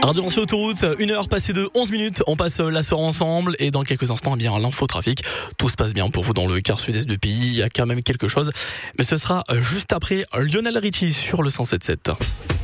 Radio Lancier Autoroute, 1h passée de 11 minutes. On passe la soirée ensemble et dans quelques instants, l'infotrafic. Tout se passe bien pour vous dans le quart sud-est du pays. Il y a quand même quelque chose. Mais ce sera juste après Lionel Richie sur le 107.7.